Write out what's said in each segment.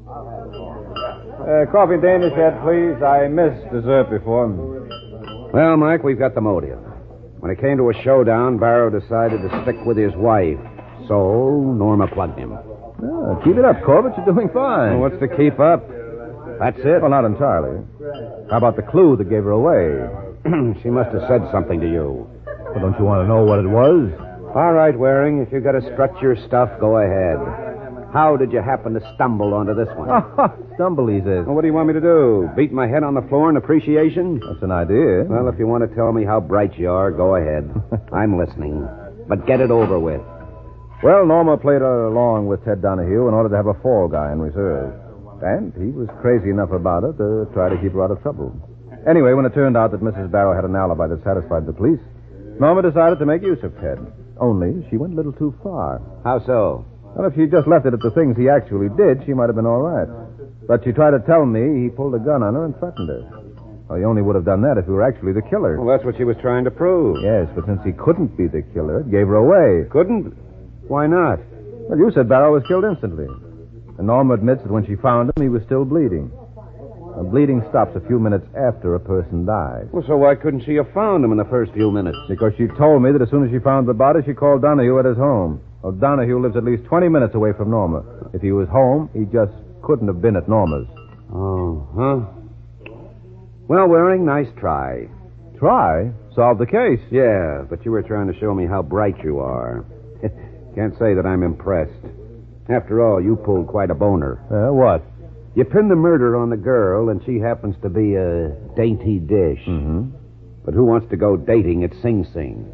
Coffee and Danish head, please. I missed dessert before. Well, Mike, we've got the motive. When it came to a showdown, Barrow decided to stick with his wife. So, Norma plugged him. Keep it up, Corbett. You're doing fine. Well, what's to keep up? That's it. Well, not entirely. How about the clue that gave her away? She must have said something to you. Well, don't you want to know what it was? All right, Waring, if you've got to strut your stuff, go ahead. How did you happen to stumble onto this one? Stumble, he says. Well, what do you want me to do? Beat my head on the floor in appreciation? That's an idea. Well, if you want to tell me how bright you are, go ahead. I'm listening. But get it over with. Well, Norma played along with Ted Donahue in order to have a fall guy in reserve. And he was crazy enough about it to try to keep her out of trouble. Anyway, when it turned out that Mrs. Barrow had an alibi that satisfied the police, Norma decided to make use of Ted. Only she went a little too far. How so? Well, if she just left it at the things he actually did, she might have been all right. But she tried to tell me he pulled a gun on her and threatened her. Well, he only would have done that if he were actually the killer. Well, that's what she was trying to prove. Yes, but since he couldn't be the killer, it gave her away. Couldn't? Why not? Well, you said Barrow was killed instantly. And Norma admits that when she found him, he was still bleeding. Now, bleeding stops a few minutes after a person dies. Well, so why couldn't she have found him in the first few minutes? Because she told me that as soon as she found the body, she called Donahue at his home. Well, Donahue lives at least 20 minutes away from Norma. If he was home, he just couldn't have been at Norma's. Oh, huh? Well, Waring, nice try. Try? Solve the case. Yeah, but you were trying to show me how bright you are. Can't say that I'm impressed. After all, you pulled quite a boner. What? You pinned the murder on the girl, and she happens to be a dainty dish. Mm-hmm. But who wants to go dating at Sing Sing?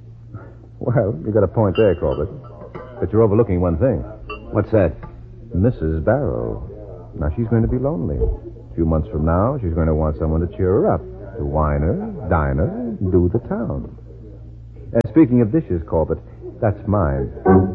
Well, you got a point there, Corbett. But you're overlooking one thing. What's that? Mrs. Barrow. Now, she's going to be lonely. A few months from now, she's going to want someone to cheer her up, to wine her, dine her, do the town. And speaking of dishes, Corbett, that's mine.